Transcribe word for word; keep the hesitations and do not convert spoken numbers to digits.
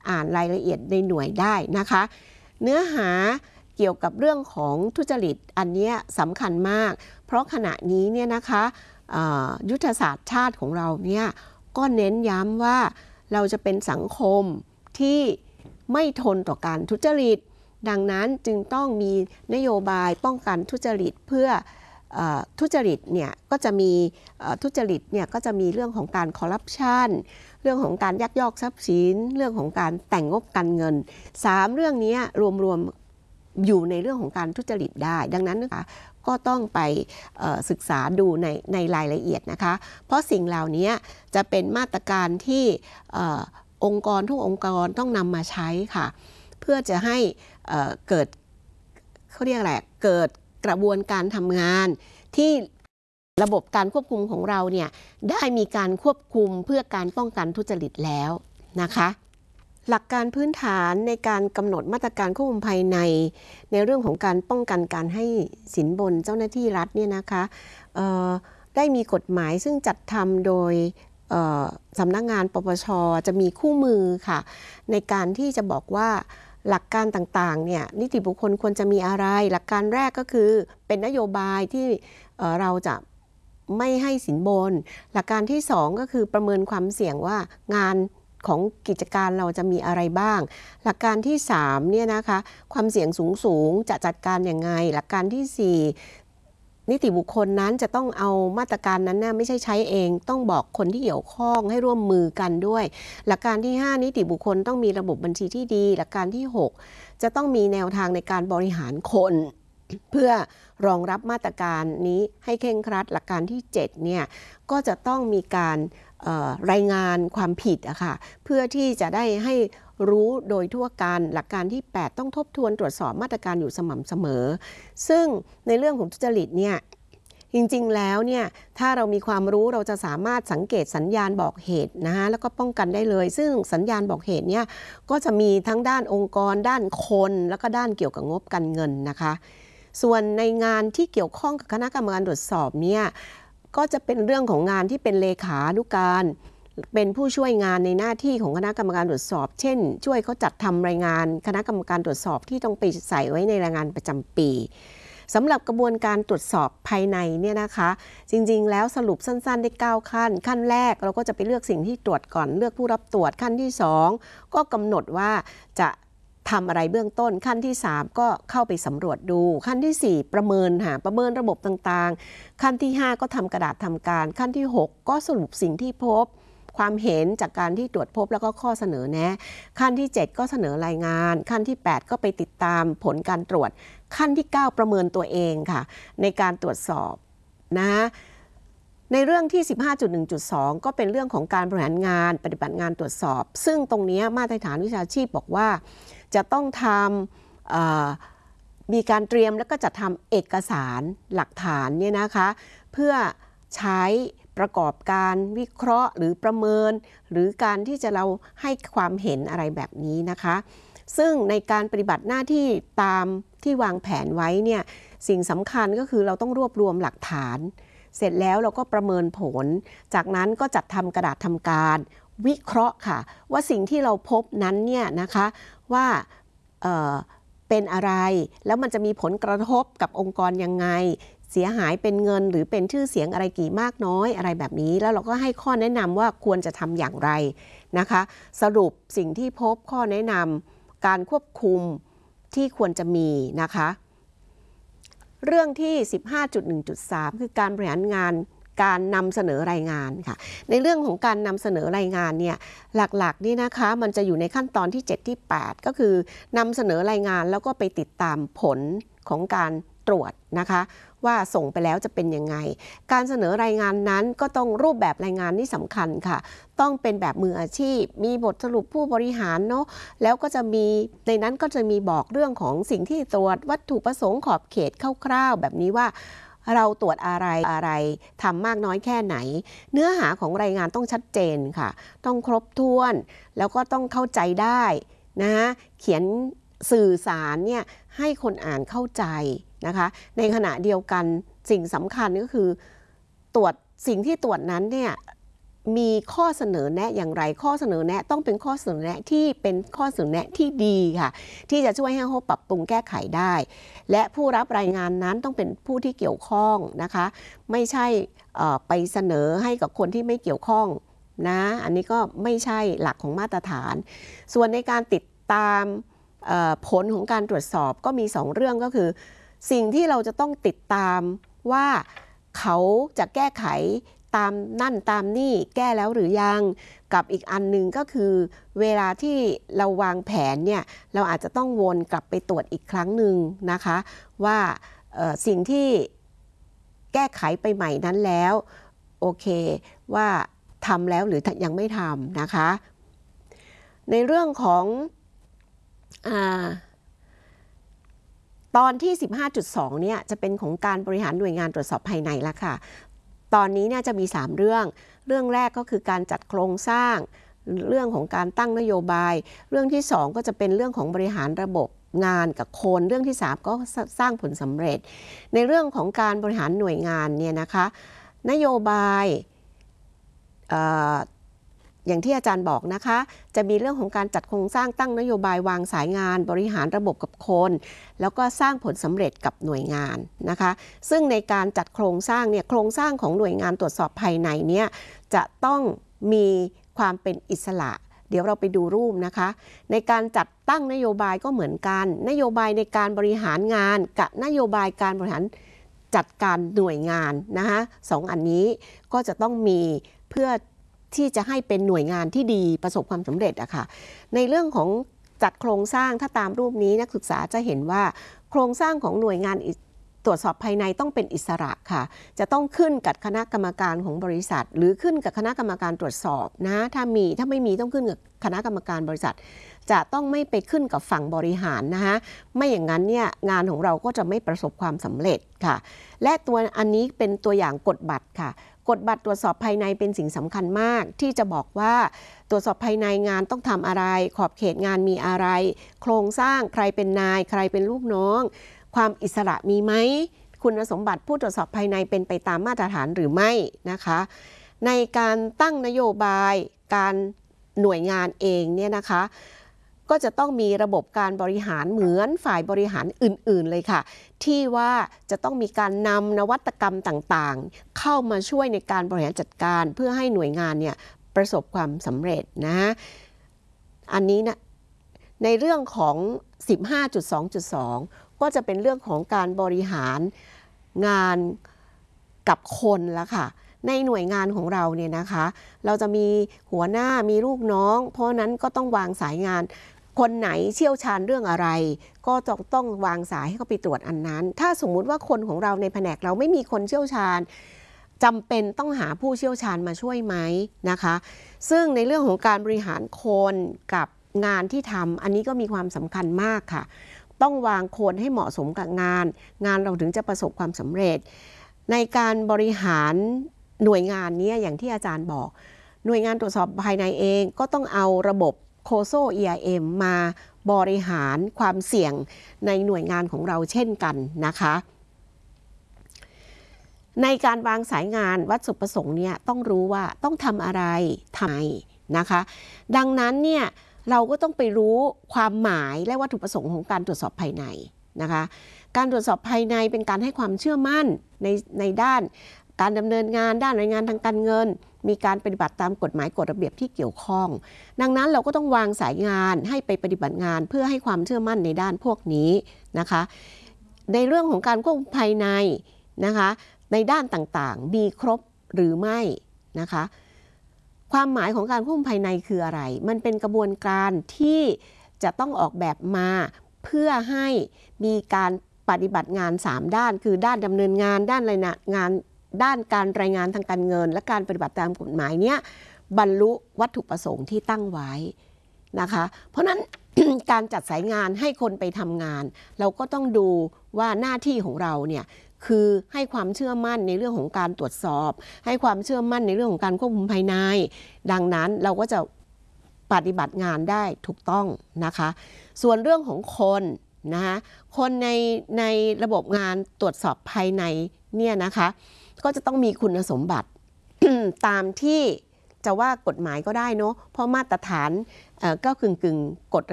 อ่านรายละเอียดในหน่วยได้นะคะเนื้อหาเกี่ยวกับเรื่องของทุจริตอันนี้สำคัญมากเพราะขณะนี้เนี่ยนะคะยุทธศาสตร์ชาติของเราเนี่ยก็เน้นย้ำว่าเราจะเป็นสังคมที่ไม่ทนต่อการทุจริตดังนั้นจึงต้องมีนโยบายป้องกันทุจริตเพื่อทุจริตเนี่ยก็จะมีทุจริตเนี่ยก็จะมีเรื่องของการคอร์รัปชันเรื่องของการยักยอกทรัพย์สินเรื่องของการแต่งงบการเงินสามเรื่องนี้รวมๆอยู่ในเรื่องของการทุจริตได้ดังนั้นนะคะก็ต้องไปศึกษาดูในในรายละเอียดนะคะเพราะสิ่งเหล่านี้จะเป็นมาตรการที่องค์กรทุกองค์กรต้องนำมาใช้ค่ะเพื่อจะให้เกิดเขาเรียกอะไรเกิดกระบวนการทำงานที่ระบบการควบคุมของเราเนี่ยได้มีการควบคุมเพื่อการป้องกันทุจริตแล้วนะคะหลักการพื้นฐานในการกำหนดมาตรการควบคุมภายในในเรื่องของการป้องกันการให้สินบนเจ้าหน้าที่รัฐเนี่ยนะคะได้มีกฎหมายซึ่งจัดทำโดยสำนักงานปปช.จะมีคู่มือค่ะในการที่จะบอกว่าหลักการต่างๆเนี่ยนิติบุคคลควรจะมีอะไรหลักการแรกก็คือเป็นนโยบายที่เราจะไม่ให้สินบนหลักการที่สองก็คือประเมินความเสี่ยงว่างานของกิจการเราจะมีอะไรบ้างหลักการที่สามเนี่ยนะคะความเสี่ยงสูงสูงจะจัดการยังไงหลักการที่สี่นิติบุคคลนั้นจะต้องเอามาตรการนั้นนะไม่ใช่ใช้เองต้องบอกคนที่เกี่ยวข้องให้ร่วมมือกันด้วยหลักการที่ห้านิติบุคคลต้องมีระบบบัญชีที่ดีหลักการที่หกจะต้องมีแนวทางในการบริหารคนเพื่อรองรับมาตรการนี้ให้เคร่งครัดหลักการที่เจ็ดเนี่ยก็จะต้องมีการรายงานความผิดอะค่ะเพื่อที่จะได้ให้รู้โดยทั่วกันหลักการที่แปดต้องทบทวนตรวจสอบมาตรการอยู่สม่ำเสมอซึ่งในเรื่องของทุจริตเนี่ยจริงๆแล้วเนี่ยถ้าเรามีความรู้เราจะสามารถสังเกตสัญญาณบอกเหตุนะคะแล้วก็ป้องกันได้เลยซึ่งสัญญาณบอกเหตุเนี่ยก็จะมีทั้งด้านองค์กรด้านคนแล้วก็ด้านเกี่ยวกับงบการเงินนะคะส่วนในงานที่เกี่ยวข้องกับคณะกรรมการตรวจสอบเนี่ยก็จะเป็นเรื่องของงานที่เป็นเลขานุการเป็นผู้ช่วยงานในหน้าที่ของคณะกรรมการตรวจสอบเช่นช่วยเขาจัดทำรายงานคณะกรรมการตรวจสอบที่ต้องไปใส่ไว้ในรายงานประจำปีสำหรับกระบวนการตรวจสอบภายในเนี่ยนะคะจริงๆแล้วสรุปสั้นๆได้เก้าขั้นขั้นแรกเราก็จะไปเลือกสิ่งที่ตรวจก่อนเลือกผู้รับตรวจขั้นที่สองก็กำหนดว่าจะทำอะไรเบื้องต้นขั้นที่สามก็เข้าไปสำรวจดูขั้นที่สี่ประเมินหาประเมินระบบต่างๆขั้นที่ห้าก็ทำกระดาษทำการขั้นที่หกก็สรุปสิ่งที่พบความเห็นจากการที่ตรวจพบแล้วก็ข้อเสนอแนะขั้นที่เจ็ดก็เสนอรายงานขั้นที่แปดก็ไปติดตามผลการตรวจขั้นที่เก้าประเมินตัวเองค่ะในการตรวจสอบนะในเรื่องที่ สิบห้าจุดหนึ่งจุดสอง ก็เป็นเรื่องของการบริหารงานปฏิบัติงานตรวจสอบซึ่งตรงนี้มาตรฐานวิชาชีพบอกว่าจะต้องทำมีการเตรียมแล้วก็จัดทำเอกสารหลักฐานเนี่ยนะคะเพื่อใช้ประกอบการวิเคราะห์หรือประเมินหรือการที่จะเราให้ความเห็นอะไรแบบนี้นะคะซึ่งในการปฏิบัติหน้าที่ตามที่วางแผนไว้เนี่ยสิ่งสำคัญก็คือเราต้องรวบรวมหลักฐานเสร็จแล้วเราก็ประเมินผลจากนั้นก็จัดทำกระดาษทำการวิเคราะห์ค่ะว่าสิ่งที่เราพบนั้นเนี่ยนะคะว่าเอ่อเป็นอะไรแล้วมันจะมีผลกระทบกับองค์กรยังไงเสียหายเป็นเงินหรือเป็นชื่อเสียงอะไรกี่มากน้อยอะไรแบบนี้แล้วเราก็ให้ข้อแนะนำว่าควรจะทำอย่างไรนะคะสรุปสิ่งที่พบข้อแนะนำการควบคุมที่ควรจะมีนะคะเรื่องที่ สิบห้าจุดหนึ่งจุดสาม คือการบริหารงานการนำเสนอรายงานค่ะในเรื่องของการนำเสนอรายงานเนี่ยหลักๆนี่นะคะมันจะอยู่ในขั้นตอนที่เจ็ดที่แปดก็คือนำเสนอรายงานแล้วก็ไปติดตามผลของการตรวจนะคะว่าส่งไปแล้วจะเป็นยังไงการเสนอรายงานนั้นก็ต้องรูปแบบรายงานนี่สำคัญค่ะต้องเป็นแบบมืออาชีพมีบทสรุปผู้บริหารเนาะแล้วก็จะมีในนั้นก็จะมีบอกเรื่องของสิ่งที่ตรวจวัตถุประสงค์ขอบเขตคร่าวๆแบบนี้ว่าเราตรวจอะไรอะไรทำมากน้อยแค่ไหนเนื้อหาของรายงานต้องชัดเจนค่ะต้องครบถ้วนแล้วก็ต้องเข้าใจได้นะเขียนสื่อสารเนี่ยให้คนอ่านเข้าใจนะคะในขณะเดียวกันสิ่งสำคัญก็คือตรวจสิ่งที่ตรวจนั้นเนี่ยมีข้อเสนอแนะอย่างไรข้อเสนอแนะต้องเป็นข้อเสนอแนะที่เป็นข้อเสนอแนะที่ดีค่ะที่จะช่วยให้เขาปรับปรุงแก้ไขได้และผู้รับรายงานนั้นต้องเป็นผู้ที่เกี่ยวข้องนะคะไม่ใช่ไปเสนอให้กับคนที่ไม่เกี่ยวข้องนะอันนี้ก็ไม่ใช่หลักของมาตรฐานส่วนในการติดตามผลของการตรวจสอบก็มีสองเรื่องก็คือสิ่งที่เราจะต้องติดตามว่าเขาจะแก้ไขตามนั่นตามนี่แก้แล้วหรือยังกับอีกอันนึงก็คือเวลาที่เราวางแผนเนี่ยเราอาจจะต้องวนกลับไปตรวจอีกครั้งหนึ่งนะคะว่าสิ่งที่แก้ไขไปใหม่นั้นแล้วโอเคว่าทำแล้วหรือยังไม่ทำนะคะในเรื่องของอ่าตอนที่ สิบห้าจุดสอง เนี่ยจะเป็นของการบริหารหน่วยงานตรวจสอบภายในละค่ะตอนนี้เนี่ยจะมีสามเรื่องเรื่องแรกก็คือการจัดโครงสร้างเรื่องของการตั้งนโยบายเรื่องที่สองก็จะเป็นเรื่องของบริหารระบบงานกับคนเรื่องที่สามก็สร้างผลสำเร็จในเรื่องของการบริหารหน่วยงานเนี่ยนะคะนโยบายอย่างที่อาจารย์บอกนะคะจะมีเรื่องของการจัดโครงสร้างตั้งนโยบายวางสายงานบริหารระบบกับคนแล้วก็สร้างผลสำเร็จกับหน่วยงานนะคะซึ่งในการจัดโครงสร้างเนี่ยโครงสร้างของหน่วยงานตรวจสอบภายในเนี่ยจะต้องมีความเป็นอิสระเดี๋ยวเราไปดูรูปนะคะในการจัดตั้งนโยบายก็เหมือนกันนโยบายในการบริหารงานกับนโยบายการบริหารจัดการหน่วยงานนะคะสองอันนี้ก็จะต้องมีเพื่อที่จะให้เป็นหน่วยงานที่ดีประสบความสำเร็จอะค่ะในเรื่องของจัดโครงสร้างถ้าตามรูปนี้นักศึกษาจะเห็นว่าโครงสร้างของหน่วยงานตรวจสอบภายในต้องเป็นอิสระค่ะจะต้องขึ้นกับคณะกรรมการของบริษัทหรือขึ้นกับคณะกรรมการตรวจสอบนะถ้ามีถ้าไม่มีต้องขึ้นกับคณะกรรมการบริษัทจะต้องไม่ไปขึ้นกับฝั่งบริหารนะคะไม่อย่างนั้นเนี่ยงานของเราก็จะไม่ประสบความสำเร็จค่ะและตัวอันนี้เป็นตัวอย่างกฎบัตรค่ะกฎบัตรตรวจสอบภายในเป็นสิ่งสำคัญมากที่จะบอกว่าตรวจสอบภายในงานต้องทำอะไรขอบเขตงานมีอะไรโครงสร้างใครเป็นนายใครเป็นลูกน้องความอิสระมีไหมคุณสมบัติผู้ตรวจสอบภายในเป็นไปตามมาตรฐานหรือไม่นะคะในการตั้งนโยบายการหน่วยงานเองเนี่ยนะคะก็จะต้องมีระบบการบริหารเหมือนฝ่ายบริหารอื่นๆเลยค่ะที่ว่าจะต้องมีการนำนวัตกรรมต่างๆเข้ามาช่วยในการบริหารจัดการเพื่อให้หน่วยงานเนี่ยประสบความสำเร็จนะอันนี้นะในเรื่องของ สิบห้าจุดสองจุดสอง ก็จะเป็นเรื่องของการบริหารงานกับคนละค่ะในหน่วยงานของเราเนี่ยนะคะเราจะมีหัวหน้ามีลูกน้องเพราะนั้นก็ต้องวางสายงานคนไหนเชี่ยวชาญเรื่องอะไรก็ต้องต้องวางสายให้เขาไปตรวจอันนั้นถ้าสมมุติว่าคนของเราในแผนกเราไม่มีคนเชี่ยวชาญจำเป็นต้องหาผู้เชี่ยวชาญมาช่วยไหมนะคะซึ่งในเรื่องของการบริหารคนกับงานที่ทำอันนี้ก็มีความสำคัญมากค่ะต้องวางคนให้เหมาะสมกับงานงานเราถึงจะประสบความสำเร็จในการบริหารหน่วยงานนี้อย่างที่อาจารย์บอกหน่วยงานตรวจสอบภายในเองก็ต้องเอาระบบโคโซ อี อาร์ เอ็ม มาบริหารความเสี่ยงในหน่วยงานของเราเช่นกันนะคะในการวางสายงานวัตถุประสงค์เนี่ยต้องรู้ว่าต้องทำอะไรทำไมนะคะดังนั้นเนี่ยเราก็ต้องไปรู้ความหมายและวัตถุประสงค์ของการตรวจสอบภายในนะคะการตรวจสอบภายในเป็นการให้ความเชื่อมั่นในในด้านการดำเนินงานด้านรายงานทางการเงินมีการปฏิบัติตามกฎหมายกฎระเบียบที่เกี่ยวข้องดังนั้นเราก็ต้องวางสายงานให้ไปปฏิบัติงานเพื่อให้ความเชื่อมั่นในด้านพวกนี้นะคะในเรื่องของการควบคุมภายในนะคะในด้านต่างๆมีครบหรือไม่นะคะความหมายของการควบคุมภายในคืออะไรมันเป็นกระบวนการที่จะต้องออกแบบมาเพื่อให้มีการปฏิบัติงานสามด้านคือด้านดำเนินงานด้านรายงานด้านการรายงานทางการเงินและการปฏิบัติตามกฎหมายเนี้ยบรรลุวัตถุประสงค์ที่ตั้งไว้นะคะเพราะนั้น การจัดสายงานให้คนไปทำงานเราก็ต้องดูว่าหน้าที่ของเราเนี่ยคือให้ความเชื่อมั่นในเรื่องของการตรวจสอบให้ความเชื่อมั่นในเรื่องของการควบคุมภายในดังนั้นเราก็จะปฏิบัติงานได้ถูกต้องนะคะส่วนเรื่องของคนนะคะคนในในระบบงานตรวจสอบภายในเนี่ยนะคะก็จะต้องมีคุณสมบัติ ตามที่จะว่ากฎหมายก็ได้เนาะเพราะมาตรฐานเอ่อก็กึ่งกึ่งกฎ